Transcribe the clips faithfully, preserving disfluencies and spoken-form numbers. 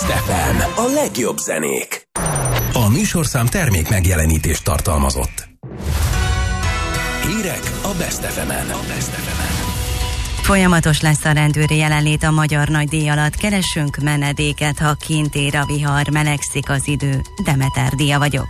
Best ef em, a legjobb zenék. A műsorszám termék megjelenítést tartalmazott. Hírek a Best ef emen. A Best ef emen. Folyamatos lesz a rendőri jelenlét a Magyar Nagydíj alatt. Keressünk menedéket, ha kint ér a vihar, melegszik az idő. Demeter Díja vagyok.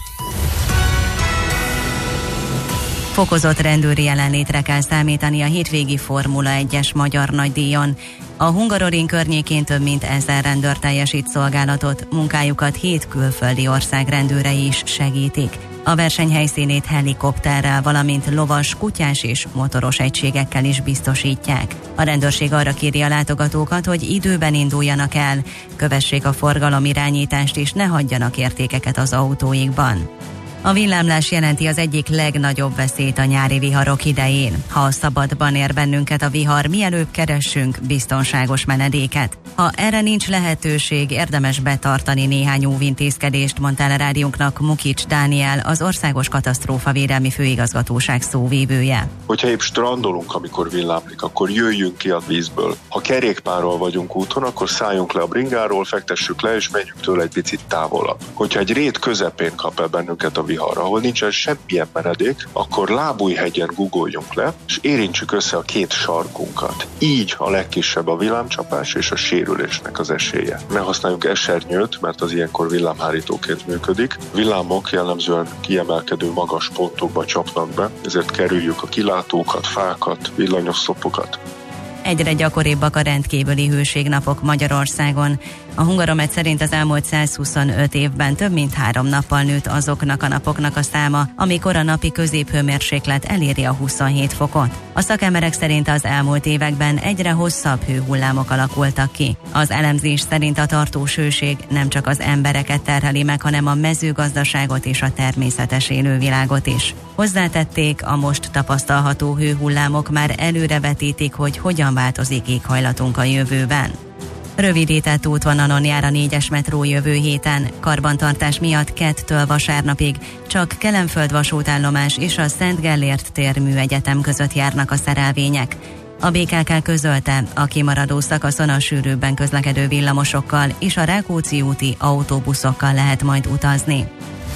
Fokozott rendőri jelenlétre kell számítani a hétvégi Formula egyes Magyar Nagydíjon. A Hungaroring környékén több mint ezer rendőr teljesít szolgálatot, munkájukat hét külföldi ország rendőrei is segítik. A verseny helyszínét helikopterrel, valamint lovas, kutyás és motoros egységekkel is biztosítják. A rendőrség arra kéri a látogatókat, hogy időben induljanak el, kövessék a forgalomirányítást és ne hagyjanak értékeket az autóikban. A villámlás jelenti az egyik legnagyobb veszélyt a nyári viharok idején. Ha szabadban ér bennünket a vihar, mielőbb keressünk biztonságos menedéket. Ha erre nincs lehetőség, érdemes betartani néhány óvintézkedést, mondta el a rádiónknak Mukics Dániel, az Országos Katasztrófavédelmi Főigazgatóság szóvívője. Hogyha épp strandolunk, amikor villámlik, akkor jöjjünk ki a vízből. Ha kerékpárral vagyunk úton, akkor szálljunk le a bringáról, fektessük le és menjünk tőle egy picit távolabb. Hogyha egy rét közepén kap el bennünket a vihar, ahol nincsen semmilyen menedék, akkor Lábújhegyen guggoljunk le, és érintsük össze a két sarkunkat. Így a legkisebb a villámcsapás és a sérülésnek az esélye. Ne használjuk esernyőt, mert az ilyenkor villámhárítóként működik. Villámok jellemzően kiemelkedő magas pontokba csapnak be, ezért kerüljük a kilátókat, fákat, villanyos szopokat. Egyre gyakoribbak a rendkívüli hőségnapok Magyarországon. A Hungaromet szerint az elmúlt százhuszonöt évben több mint három nappal nőtt azoknak a napoknak a száma, amikor a napi középhőmérséklet eléri a huszonhét fokot. A szakemberek szerint az elmúlt években egyre hosszabb hőhullámok alakultak ki. Az elemzés szerint a tartós hőség nem csak az embereket terheli meg, hanem a mezőgazdaságot és a természetes élővilágot is. Hozzátették, a most tapasztalható hőhullámok már előrevetítik, hogy hogyan változik éghajlatunk a jövőben. Rövidített útvonalon jár a négyes metró jövő héten. Karbantartás miatt kedtől vasárnapig csak Kelenföld vasútállomás és a Szent Gellért tér műegyetem között járnak a szerelvények. A bé ká ká közölte, a kimaradó szakaszon a sűrűbben közlekedő villamosokkal és a Rákóczi úti autóbuszokkal lehet majd utazni.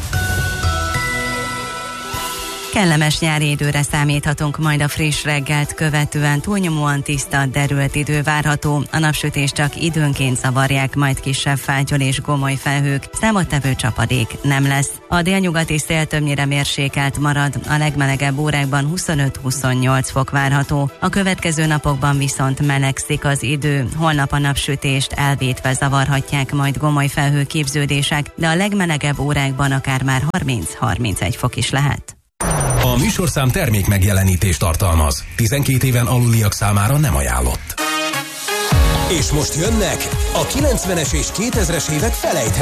Kellemes nyári időre számíthatunk majd a friss reggelt követően, túlnyomóan tiszta, derült idő várható, a napsütés csak időnként zavarják, majd kisebb fátyol és gomoly felhők, számottevő csapadék nem lesz. A délnyugati szél többnyire mérsékelt marad, a legmelegebb órákban huszonöt-huszonnyolc fok várható. A következő napokban viszont melegszik az idő, holnap a napsütést elvétve zavarhatják majd gomoly felhőképződések, de a legmelegebb órákban akár már harminc-harmincegy fok is lehet. A műsorszám termék megjelenítést tartalmaz. tizenkét éven aluliak számára nem ajánlott. És most jönnek a kilencvenes és kétezres évek felejthetők.